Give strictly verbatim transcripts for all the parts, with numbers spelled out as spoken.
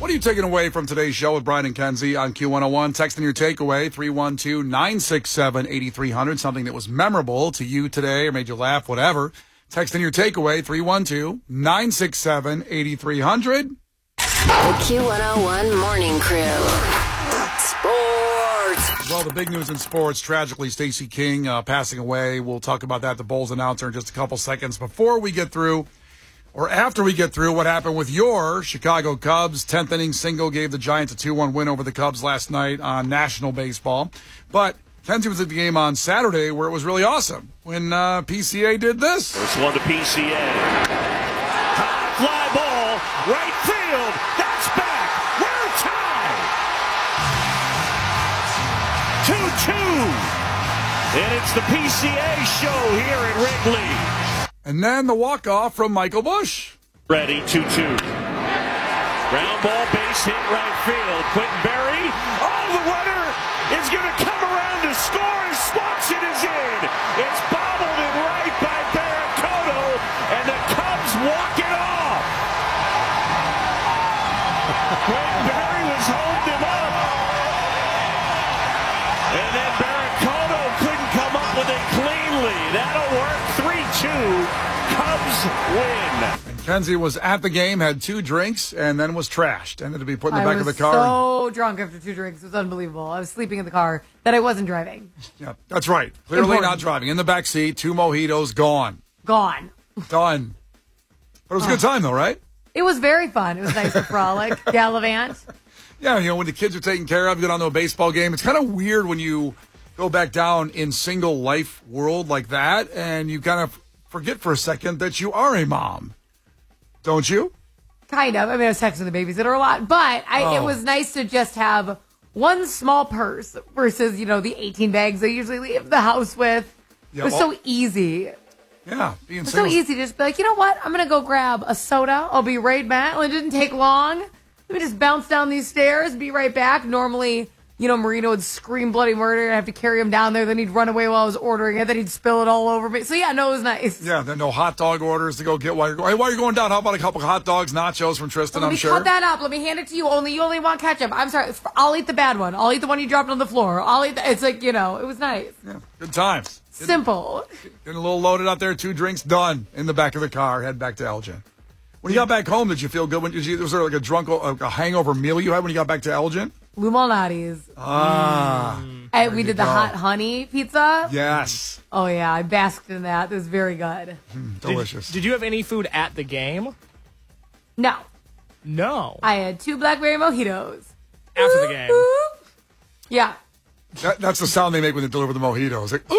what are you taking away from today's show with Brian and Kenzie on Q one oh one? Texting your takeaway, three one two, nine six seven, eight three zero zero, something that was memorable to you today or made you laugh, whatever. Texting your takeaway, three one two, nine six seven, eight three zero zero. The Q one oh one Morning Crew. Sports. Well, the big news in sports, tragically, Stacey King uh, passing away. We'll talk about that, the Bulls announcer, in just a couple seconds. Before we get through, or after we get through, what happened with your Chicago Cubs. tenth inning single gave the Giants a two one win over the Cubs last night on National Baseball. But Kenzie was at the game on Saturday where it was really awesome when uh, P C A did this. First one to P C A. High fly ball, right field. That's back. We're tied. two two. And it's the P C A show here at Wrigley. And then the walk-off from Michael Busch. Ready, two two. Ground ball, base hit, right field. Quentin Berry. Oh, the runner is going to come around to score, and Swanson is in. It's bobbled in right by Barracoto, and the Cubs walk it off. Quentin Berry was holding him up. And then Barracoto couldn't come up with it cleanly. That'll work. three two. Cubs win. And Kenzie was at the game, had two drinks, and then was trashed. Ended to be put in the I back was of the car. so drunk after two drinks. It was unbelievable. I was sleeping in the car that I wasn't driving. Yeah, that's right. Clearly Important. not driving. In the back seat, two mojitos, gone. Gone. Done. But it was a good time, though, right? It was very fun. It was nice to frolic, gallivant. Yeah, you know, when the kids are taken care of, you get on to a baseball game. It's kind of weird when you go back down in single life world like that, and you kind of forget for a second that you are a mom. Don't you? Kind of. I mean, I was texting the babysitter a lot, but I, Oh. it was nice to just have one small purse versus, you know, the eighteen bags I usually leave the house with. Yeah, it was well- so easy. Yeah, being It was so single. easy to just be like, you know what? I'm going to go grab a soda. I'll be right back. Well, it didn't take long. Let me just bounce down these stairs, be right back. Normally, you know, Marino would scream bloody murder and I have to carry him down there. Then he'd run away while I was ordering it. Then he'd spill it all over me. So, yeah, no, it was nice. Yeah, there are no hot dog orders to go get while you're going. Hey, while you're going down, how about a couple of hot dogs, nachos from Tristan, Let I'm me sure? cut that up. Let me hand it to you. Only you only want ketchup. I'm sorry. I'll eat the bad one. I'll eat the one you dropped on the floor. I'll eat the, it's like, you know, it was nice. Yeah, good times. Simple. Getting a little loaded out there, two drinks, done. In the back of the car, head back to Elgin. When you got back home, did you feel good? When, did you, was there like a drunk, a, a hangover meal you had when you got back to Elgin? Lou Malnati's. Ah. And we you did the go. hot honey pizza. Yes. Oh, yeah. I basked in that. It was very good. Delicious. Did, did you have any food at the game? No. No. I had two blackberry mojitos. After the game. Yeah. That, that's the sound they make when they deliver the mojitos. Like, ooh,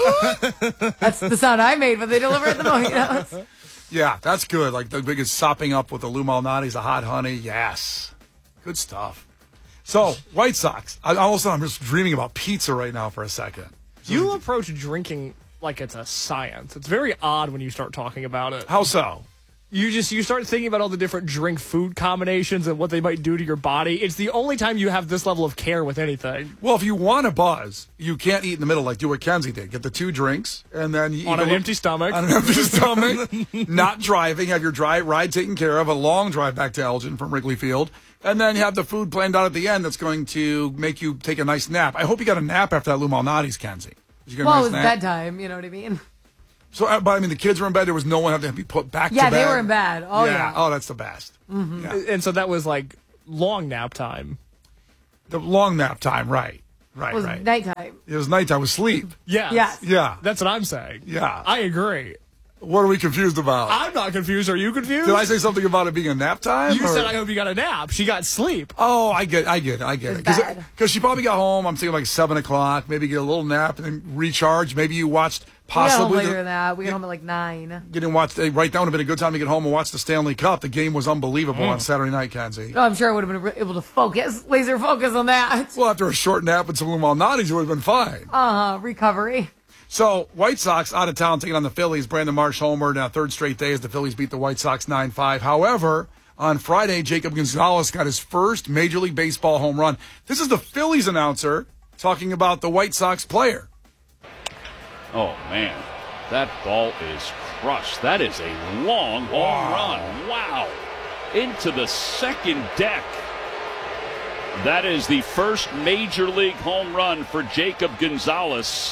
ooh. That's the sound I made when they delivered the mojitos. Yeah, that's good. Like the biggest sopping up with the Lou Malnati's, the hot honey. Yes. Good stuff. So, White Sox. I, all of a sudden, I'm just dreaming about pizza right now for a second. You approach drinking like it's a science. It's very odd when you start talking about it. How so? You just you start thinking about all the different drink food combinations and what they might do to your body. It's the only time you have this level of care with anything. Well, if you want to buzz, you can't eat in the middle like do what Kenzie did. Get the two drinks, and then you On eat an a- empty stomach. On an empty stomach. Not driving. Have your dry ride taken care of. A long drive back to Elgin from Wrigley Field. And then you have the food planned out at the end that's going to make you take a nice nap. I hope you got a nap after that Lou Malnati's, Kenzie. Did you get a Well, nice it was nap? bedtime. You know what I mean? So, uh, but I mean, the kids were in bed. There was no one having to be put back Yeah, to bed. they were in bed. Oh, yeah. Oh, that's the best. Yeah. And so that was like long nap time. The long nap time, right. Right, It was right. nighttime. It was nighttime with sleep. Yes. Yes. Yeah. That's what I'm saying. Yeah. I agree. What are we confused about? I'm not confused. Are you confused? Did I say something about it being a nap time? You or- said I hope you got a nap. She got sleep. Oh, I get, I get, it, I get it. It's bad. Because she probably got home. I'm thinking like seven o'clock. Maybe get a little nap and then recharge. Maybe you watched We got home possibly. later the- than that. We got home at like nine. You didn't watch. They right down would have been a good time to get home and watch the Stanley Cup. The game was unbelievable on Saturday night, Kenzie. Oh, I'm sure I would have been able to focus, laser focus on that. Well, after a short nap with some Malnati's, it would have been fine. Uh huh. Recovery. So, White Sox out of town taking on the Phillies. Brandon Marsh homered now third straight day as the Phillies beat the White Sox nine five. However, on Friday, Jacob Gonzalez got his first Major League Baseball home run. This is the Phillies announcer talking about the White Sox player. Oh, man. That ball is crushed. That is a long home run. Wow. Into the second deck. That is the first major league home run for Jacob Gonzalez.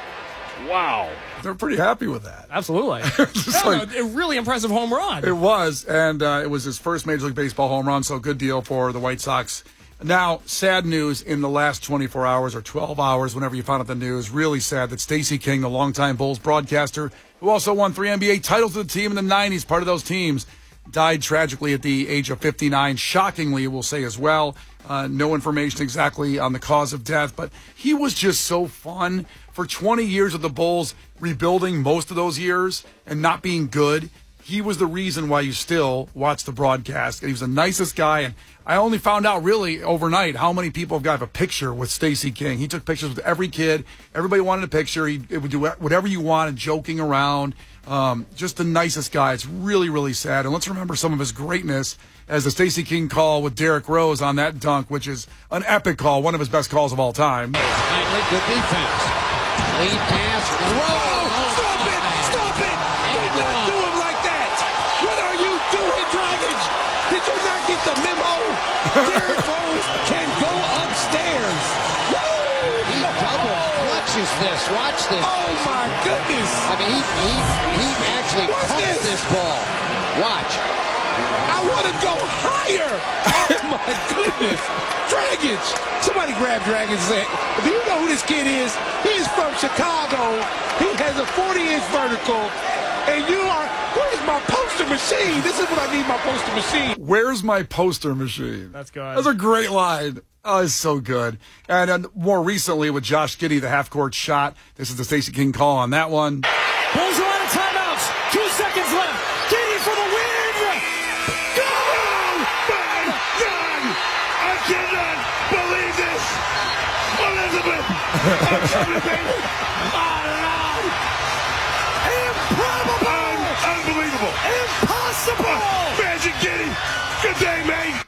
Wow. They're pretty happy with that. Absolutely. Just no, like- no, a really impressive home run. It was, and uh, it was his first Major League Baseball home run, so good deal for the White Sox. Now, sad news in the last twenty-four hours or twelve hours, whenever you found out the news, really sad that Stacey King, the longtime Bulls broadcaster, who also won three N B A titles with the team in the nineties, part of those teams, died tragically at the age of fifty-nine. Shockingly, we'll say as well. Uh, no information exactly on the cause of death, but he was just so fun. For twenty years of the Bulls, rebuilding most of those years and not being good, he was the reason why you still watch the broadcast. And he was the nicest guy, and I only found out really overnight how many people have got a picture with Stacey King. He took pictures with every kid. Everybody wanted a picture. He would do whatever you wanted, joking around. Um, just the nicest guy. It's really, really sad. And let's remember some of his greatness as the Stacey King call with Derrick Rose on that dunk, which is an epic call, one of his best calls of all time. Finally, good defense. Lead pass. Rose. Stop it! Stop it! Do not do him like that! What are you doing, Dragic? Did you not get the memo? Derrick Rose can go upstairs. He double clutches this. Watch this. Oh my goodness! I mean, he he, he actually What's pumped this? this ball. Watch. I want to go higher! Oh my goodness! Dragic! Somebody grab Dragic and say, do you know who this kid is? He is from Chicago. He has a forty-inch vertical. And you are, where's my poster machine? This is what I need, my poster machine. Where's my poster machine? That's good. That's a great line. Oh, it's so good. And uh, more recently with Josh Giddey, the half-court shot. This is the Stacey King call on that one. Bulls are out of timeouts. Two seconds left. Giddey for the win. Go! My God! I cannot believe this. Elizabeth. I'm coming, baby. Oh, Lord. Improbable. Unbelievable. Impossible. Magic Giddey. Good day, mate.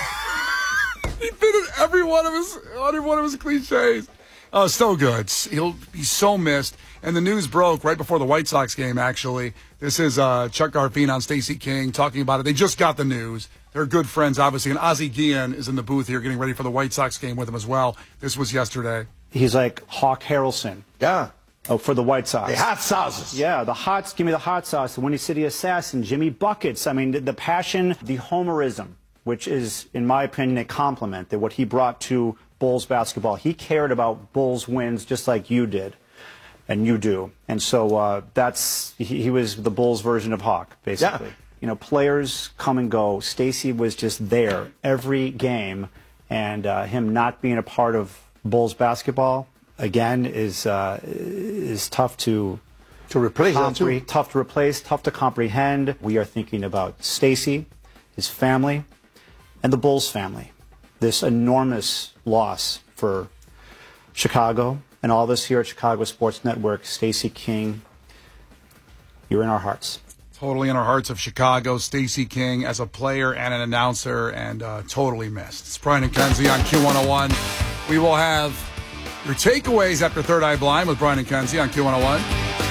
He did it every one of his every one of his cliches. Oh, so good. He'll be so missed. And the news broke right before the White Sox game, actually. This is uh, Chuck Garfien on Stacey King talking about it. They just got the news. They're good friends, obviously. And Ozzie Guillen is in the booth here getting ready for the White Sox game with him as well. This was yesterday. He's like Hawk Harrelson. Yeah. Oh, for the White Sox. The hot sauces. Yeah, the hot, give me the hot sauce. The Windy City Assassin, Jimmy Buckets. I mean, the, the passion, the homerism, which is, in my opinion, a compliment that what he brought to Bulls basketball. He cared about Bulls wins just like you did, and you do. And so uh, that's, he, he was the Bulls version of Hawk, basically. Yeah. You know, players come and go. Stacey was just there every game, and uh, him not being a part of Bulls basketball, again, is uh, is tough to To replace that, too. compre- tough to replace, tough to comprehend. We are thinking about Stacey, his family, and the Bulls family. This enormous loss for Chicago and all of us here at Chicago Sports Network. Stacey King, you're in our hearts. Totally in our hearts of Chicago. Stacey King as a player and an announcer, and uh, totally missed. It's Brian and Kenzie on Q one oh one. We will have your takeaways after Third Eye Blind with Brian and Kenzie on Q one oh one.